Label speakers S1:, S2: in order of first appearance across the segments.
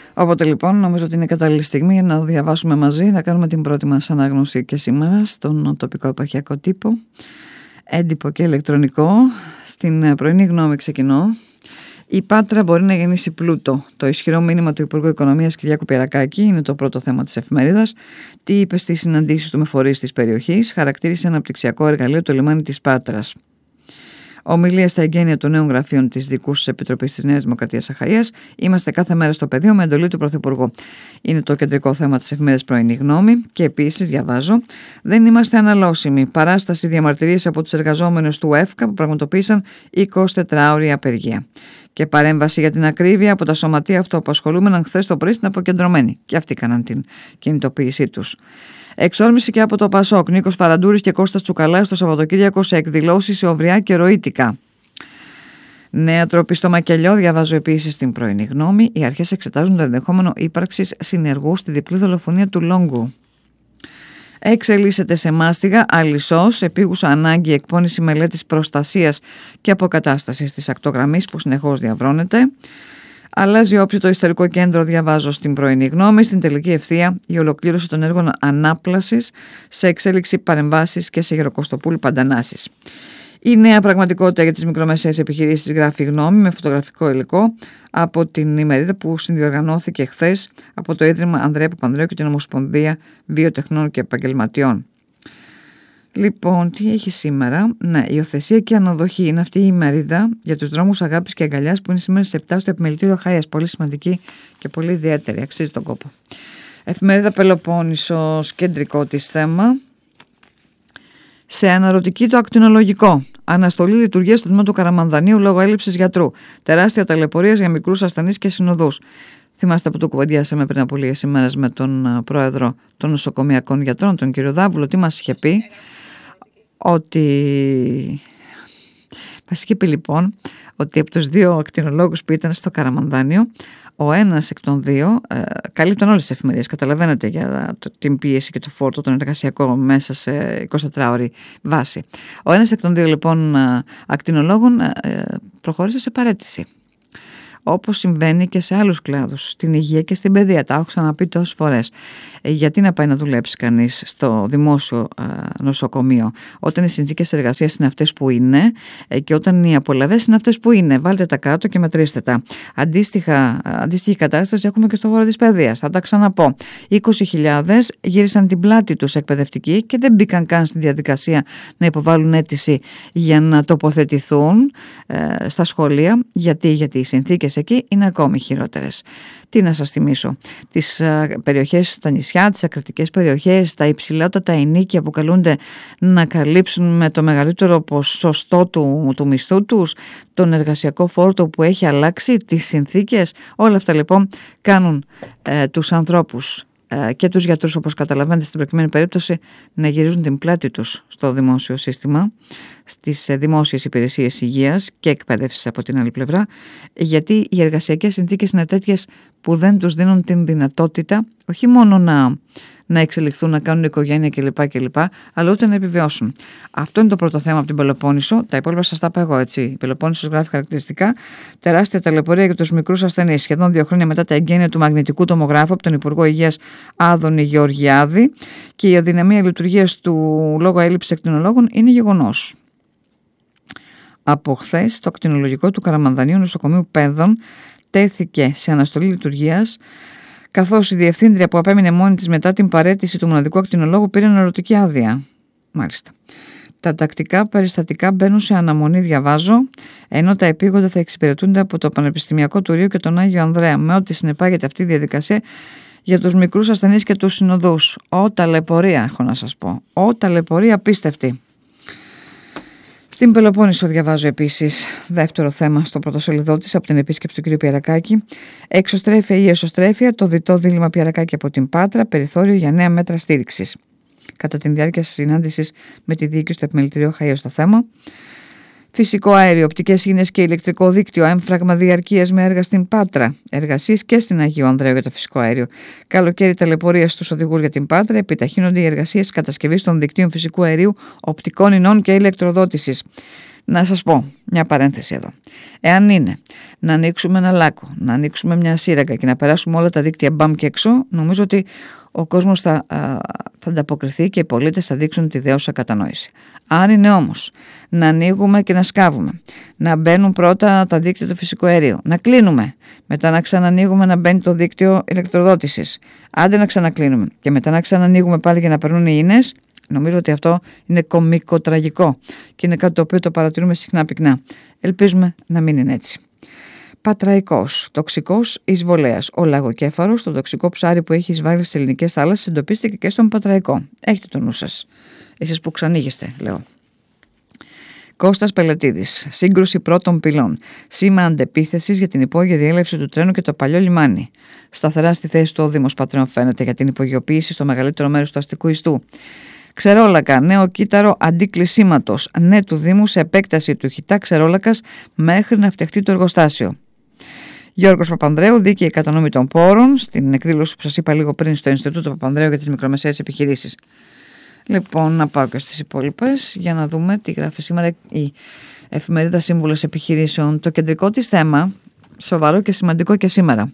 S1: Οπότε λοιπόν νομίζω ότι είναι κατάλληλη στιγμή για να διαβάσουμε μαζί, να κάνουμε την πρώτη μας ανάγνωση και σήμερα στον τοπικό επαρχιακό τύπο, έντυπο και ηλεκτρονικό. Στην πρωινή γνώμη ξεκινώ. Η Πάτρα μπορεί να γεννήσει πλούτο. Το ισχυρό μήνυμα του Υπουργού Οικονομίας Κυριάκου Πιερακάκη είναι το πρώτο θέμα της εφημερίδας. Τι είπε στις συναντήσεις του με φορείς της περιοχής, χαρακτήρισε αναπτυξιακό εργαλείο το λιμάνι της Πάτρας. Ομιλία στα εγγένεια των νέων γραφείων της Δικούσης Επιτροπής της Νέας Δημοκρατίας Αχαΐας. Είμαστε κάθε μέρα στο πεδίο με εντολή του Πρωθυπουργού. Είναι το κεντρικό θέμα της εφημερίδας Πρωινή Γνώμη. Και επίσης, διαβάζω, δεν είμαστε αναλώσιμοι. Παράσταση διαμαρτυρίες από τους εργαζόμενους του ΕΦΚΑ που πραγματοποίησαν 24ωρη απεργία. Και παρέμβαση για την ακρίβεια από τα σωματεία αυτοαπασχολούμενων χθες το πρωί στην Αποκεντρωμένη. Και αυτοί έκαναν την κινητοποίησή τους. Εξόρμηση και από το Πασόκ. Νίκος Φαραντούρης και Κώστας Τσουκαλάς το Σαββατοκύριακο σε εκδηλώσεις σε Ωβριά και Ροήτικα. Νέα τροπή στο Μακελιό, διαβάζω επίσης στην Πρωινή Γνώμη. Οι αρχές εξετάζουν το ενδεχόμενο ύπαρξης συνεργού στη διπλή δολοφονία του Λόγκου. Εξελίσσεται σε μάστιγα αλυσός, επίγουσα ανάγκη εκπόνηση μελέτης προστασίας και αποκατάστασης της ακτογραμμής που συνεχώς διαβρώνεται. Αλλάζει όψη το ιστορικό κέντρο, διαβάζω στην Πρωινή Γνώμη. Στην τελική ευθεία η ολοκλήρωση των έργων ανάπλασης, σε εξέλιξη παρεμβάσεις και σε Γεροκοστοπούλη Παντανάσης. Η νέα πραγματικότητα για τις μικρομεσαίες επιχειρήσεις, γράφει Γνώμη με φωτογραφικό υλικό από την ημερίδα που συνδιοργανώθηκε χθες από το Ίδρυμα Ανδρέα Παπανδρέου και την Ομοσπονδία Βιοτεχνών και Επαγγελματιών. Λοιπόν, τι έχει σήμερα? Ναι, υιοθεσία και αναδοχή είναι αυτή η ημερίδα για τους δρόμους αγάπης και αγκαλιάς που είναι σήμερα στις 7 στο Επιμελητήριο Αχαΐας. Πολύ σημαντική και πολύ ιδιαίτερη, αξίζει τον κόπο. Εφημερίδα Πελοπόννησος, κεντρικό της θέμα. Σε αναρωτική το ακτινολογικό. Αναστολή λειτουργία στο τμήμα του Καραμανδανίου λόγω έλλειψης γιατρού. Τεράστια ταλαιπωρία για μικρούς ασθενείς και συνοδούς. Θυμάστε που το κουβεντιάσαμε πριν από λίγες ημέρες με τον πρόεδρο των νοσοκομειακών γιατρών, τον κύριο Δάβουλο. Τι μας είχε πει? Ότι μας είχε πει λοιπόν ότι από τους δύο ακτινολόγους που ήταν στο Καραμανδάνιο, ο ένας εκ των δύο καλύπτουν όλες τις εφημερίες. Καταλαβαίνετε για την πίεση και το φόρτο των εργασιακών μέσα σε 24ωρη βάση. Ο ένας εκ των δύο λοιπόν ακτινολόγων προχώρησε σε παραίτηση. Όπως συμβαίνει και σε άλλους κλάδους, στην υγεία και στην παιδεία. Τα έχω ξαναπεί τόσες φορές. Γιατί να πάει να δουλέψει κανείς στο δημόσιο νοσοκομείο όταν οι συνθήκες εργασίας είναι αυτές που είναι και όταν οι απολαβές είναι αυτές που είναι? Βάλτε τα κάτω και μετρήστε τα. Αντίστοιχη κατάσταση έχουμε και στο χώρο της παιδείας. Θα τα ξαναπώ. 20.000 γύρισαν την πλάτη τους εκπαιδευτικοί και δεν μπήκαν καν στη διαδικασία να υποβάλουν αίτηση για να τοποθετηθούν στα σχολεία. Γιατί οι συνθήκες εκεί είναι ακόμη χειρότερες. Τι να σας θυμίσω? Τις περιοχές στα νησιά, τις ακρατικές περιοχές, τα υψηλότατα ενοίκια που καλούνται να καλύψουν με το μεγαλύτερο ποσοστό του μισθού τους τον εργασιακό φόρτο που έχει αλλάξει, τις συνθήκες. Όλα αυτά λοιπόν κάνουν τους ανθρώπους και τους γιατρούς, όπως καταλαβαίνετε στην προκειμένη περίπτωση, να γυρίζουν την πλάτη τους στο δημόσιο σύστημα, στις δημόσιες υπηρεσίες υγείας και εκπαίδευσης από την άλλη πλευρά, γιατί οι εργασιακές συνθήκες είναι τέτοιες που δεν τους δίνουν την δυνατότητα όχι μόνο να εξελιχθούν, να κάνουν οικογένεια κλπ. Αλλά ούτε να επιβιώσουν. Αυτό είναι το πρώτο θέμα από την Πελοπόννησο. Τα υπόλοιπα σας τα είπα εγώ, έτσι. Η Πελοπόννησος γράφει χαρακτηριστικά: τεράστια ταλαιπωρία για τους μικρούς ασθενείς. Σχεδόν 2 χρόνια μετά τα εγγένεια του μαγνητικού τομογράφου από τον Υπουργό Υγείας Άδωνη Γεωργιάδη και η αδυναμία λειτουργίας του λόγω έλλειψης ακτινολόγων είναι γεγονός. Από χθες, το ακτινολογικό του Καραμανδανίου Νοσοκομείου Πέδων τέθηκε σε αναστολή λειτουργίας, καθώς η διευθύντρια που απέμεινε μόνη της μετά την παραίτηση του μοναδικού ακτινολόγου πήρε αναρωτική άδεια. Μάλιστα. Τα τακτικά περιστατικά μπαίνουν σε αναμονή, διαβάζω, ενώ τα επίγοντα θα εξυπηρετούνται από το Πανεπιστημιακό του Ρίου και τον Άγιο Ανδρέα, με ό,τι συνεπάγεται αυτή η διαδικασία για τους μικρούς ασθενείς και τους συνοδούς. Ταλαιπωρία, έχω να σας πω. Ταλαιπωρία απίστευτη. Στην Πελοπόννησο διαβάζω επίσης δεύτερο θέμα στο πρωτοσελιδό της από την επίσκεψη του κ. Πιερακάκη. Εξωστρέφεια ή εσωστρέφεια, το διτό δίλημμα Πιερακάκη από την Πάτρα, περιθώριο για νέα μέτρα στήριξης. Κατά τη διάρκεια της συνάντησης με τη διοίκηση του Επιμελητηρίου Αχαΐας στο θέμα. Φυσικό αέριο, οπτικές ίνες και ηλεκτρικό δίκτυο, έμφραγμα διαρκείας με έργα στην Πάτρα. Εργασίες και στην Αγίου Ανδρέου για το φυσικό αέριο. Καλοκαίρι ταλαιπωρία στους οδηγούς για την Πάτρα. Επιταχύνονται οι εργασίες κατασκευής των δικτύων φυσικού αερίου, οπτικών ινών και ηλεκτροδότησης. Να σας πω μια παρένθεση εδώ. Εάν είναι να ανοίξουμε ένα λάκκο, να ανοίξουμε μια σύραγγα και να περάσουμε όλα τα δίκτυα μπαμ και έξω, νομίζω ότι ο κόσμος θα ανταποκριθεί και οι πολίτες θα δείξουν τη δέουσα κατανόηση. Αν είναι όμως να ανοίγουμε και να σκάβουμε, να μπαίνουν πρώτα τα δίκτυα του φυσικού αερίου, να κλείνουμε, μετά να ξανανοίγουμε να μπαίνει το δίκτυο ηλεκτροδότησης, άντε να ξανακλείνουμε και μετά να ξανανοίγουμε πάλι για να περνούν οι ίνες, νομίζω ότι αυτό είναι κωμικοτραγικό και είναι κάτι το οποίο το παρατηρούμε συχνά πυκνά. Ελπίζουμε να μην είναι έτσι. Πατραϊκός, τοξικός εισβολέας. Ο λαγοκέφαρος, το τοξικό ψάρι που έχει εισβάλει στις ελληνικές θάλασσες, εντοπίστηκε και στον Πατραϊκό. Έχετε το νου σας. Εσείς που ξανήγεστε, λέω. Κώστας Πελετίδης. Σύγκρουση πρώτων πυλών. Σήμα αντεπίθεσης για την υπόγεια διέλευση του τρένου και το παλιό λιμάνι. Σταθερά στη θέση του ο Δήμος Πατρών φαίνεται για την υπογειοποίηση στο μεγαλύτερο μέρος του αστικού ιστού. Ξερόλακα, νέο κύτταρο αντικλεισίματος. Ναι του Δήμου σε επέκταση του χιτά Ξερόλακας μέχρι να φτιαχτεί το εργοστάσιο. Γιώργος Παπανδρέου, δίκαιη κατανομή των πόρων, στην εκδήλωση που σας είπα λίγο πριν στο Ινστιτούτο Παπανδρέου για τις μικρομεσαίες επιχειρήσεις. Λοιπόν, να πάω και στις υπόλοιπες για να δούμε τι γράφει σήμερα η εφημερίδα Σύμβουλος Επιχειρήσεων. Το κεντρικό της θέμα, σοβαρό και σημαντικό και σήμερα.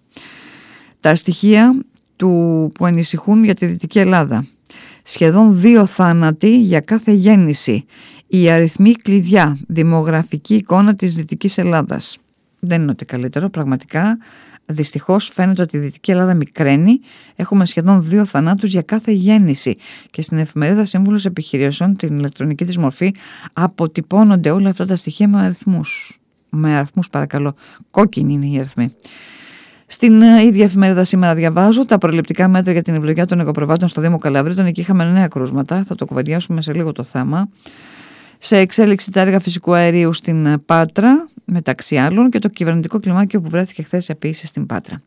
S1: Τα στοιχεία που ανησυχούν για τη Δυτική Ελλάδα. Σχεδόν 2 θάνατοι για κάθε γέννηση. Οι αριθμοί κλειδιά, δημογραφική εικόνα της Δυτικής Ελλάδας. Δεν είναι ότι καλύτερο, πραγματικά. Δυστυχώς φαίνεται ότι η Δυτική Ελλάδα μικραίνει. Έχουμε σχεδόν 2 θανάτους για κάθε γέννηση. Και στην εφημερίδα Σύμβουλος Επιχειρήσεων, την ηλεκτρονική της μορφή, αποτυπώνονται όλα αυτά τα στοιχεία με αριθμούς. Με αριθμούς, παρακαλώ. Κόκκινοι είναι οι αριθμοί. Στην ίδια εφημερίδα σήμερα διαβάζω τα προληπτικά μέτρα για την ευλογιά των εγωπροβάτων στο Δήμο Καλαβρίτων. Εκεί είχαμε νέα κρούσματα. Θα το κουβεντιάσουμε σε λίγο το θέμα. Σε εξέλιξη τα έργα φυσικού αερίου στην Πάτρα, μεταξύ άλλων, και το κυβερνητικό κλιμάκιο που βρέθηκε χθες επίσης στην Πάτρα.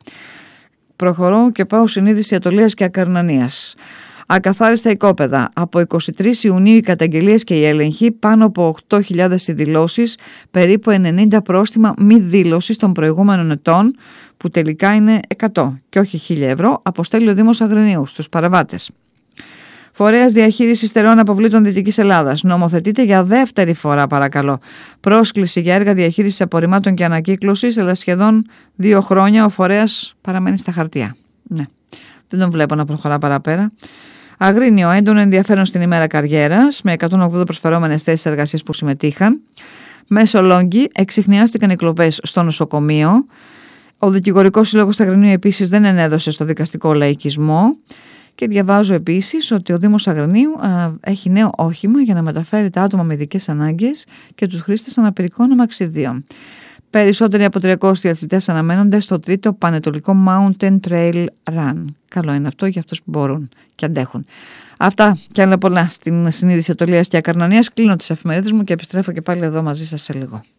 S1: Προχωρώ και πάω στην είδηση Αττολίας και Ακαρνανίας. Ακαθάριστα οικόπεδα. Από 23 Ιουνίου οι καταγγελίες και οι έλεγχοι, πάνω από 8.000 οι δηλώσεις, περίπου 90 πρόστιμα μη δήλωσης των προηγούμενων ετών, που τελικά είναι 100 και όχι 1.000 ευρώ, αποστέλει ο Δήμος Αγρινίου στους παραβάτες. Φορέας διαχείρισης στερεών αποβλήτων Δυτικής Ελλάδας. Νομοθετείται για δεύτερη φορά, παρακαλώ. Πρόσκληση για έργα διαχείρισης απορριμμάτων και ανακύκλωσης, αλλά σχεδόν 2 χρόνια ο φορέας παραμένει στα χαρτιά. Ναι, δεν τον βλέπω να προχωρά παραπέρα. Αγρίνιο, έντονο ενδιαφέρον στην ημέρα καριέρας, με 180 προσφερόμενες θέσεις εργασίας που συμμετείχαν. Μεσολόγγι, εξιχνιάστηκαν οι κλοπές στο νοσοκομείο. Ο Δικηγορικός Σύλλογος Αγρινίου επίσης δεν ενέδωσε στο δικαστικό λαϊκισμό. Και διαβάζω επίσης ότι ο Δήμος Αγρινίου έχει νέο όχημα για να μεταφέρει τα άτομα με ειδικές ανάγκες και τους χρήστες αναπηρικών αμαξιδίων. Περισσότεροι από 300 αθλητές αναμένονται στο 3ο Πανετολικό Mountain Trail Run. Καλό είναι αυτό για αυτούς που μπορούν και αντέχουν. Αυτά και άλλα πολλά στην συνείδηση Αττολίας και Ακαρνανίας. Κλείνω τις εφημερίδες μου και επιστρέφω και πάλι εδώ μαζί σας σε λίγο.